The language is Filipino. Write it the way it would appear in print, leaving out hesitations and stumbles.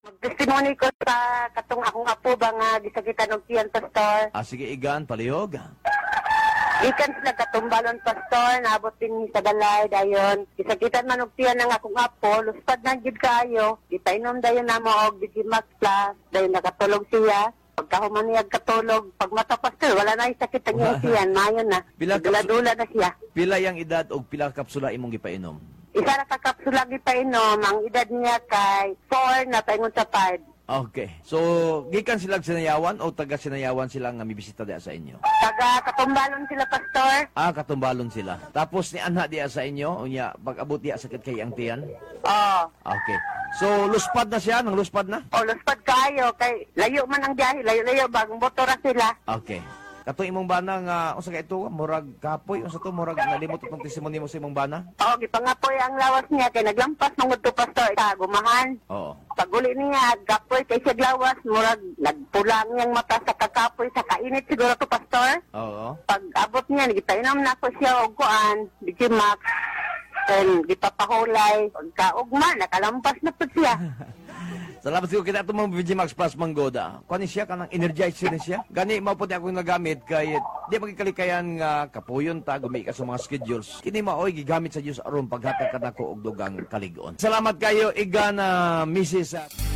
Magtestimony ko sa katong akong apo ba nga gisakitan og tiyan, Pastor. Sige, Igan, palihog. Ikan sila katumbalon, Pastor, naabot din sa balay dayon. Gisakitan man og tiyan ng akong apo, luspad na gid kaayo. Gipainom dayon namo og Digimax Plus, dayon nakatulog siya. Pagkahuman niya katulog, pag mata, Pastor, wala na yung sakit ang tiyan, mayon na. Dula-dula na siya. Pila yang edad o pila kapsula imong gipainom? Isa na kakapsula gipainom, ang edad niya kay 4 na paingon sa 5. Okay. So, gikan sila sinayawan o taga sinayawan sila nga mibisita diya sa inyo? Taga katumbalon sila, Pastor. Katumbalon sila. Tapos ni anha diya sa inyo, unya pag-abot diya sakit kay ang tiyan? Okay. So, luspad na siya, nang luspad na? Luspad kayo, kay layo man ang biyahe, layo-layo, bagong motora sila. Okay. Kato imong bana nga, unsa ka ito, murag kapoy, unsa to, murag nalimot itong testimony mo sa imong bana? Gipangapoy ang lawas niya, kay naglampas mong to, Pastor, gumahan. Oo. Paguli niya, gapoy kay siya lawas, murag nagpulang niyang mata sa kakapoy, sa kainit siguro to, Pastor. Oo. Pag abot niya, nagipainom na ako siya og kuan, Digimax, then gipapahulay, pagkaugma, nakalampas na po siya. Salamat siguro kita itong mga VG Max Plus Manggoda. Kani siya, kanang energizer na siya. Gani, mao po akong nagamit kay di magkalikayan nga kapuyon ta, gumi ka sa mga schedules. Kini maoy, gigamit sa Diyos aron paghatag ka na ko og dugang kaligon. Salamat kayo, Igan, Mrs.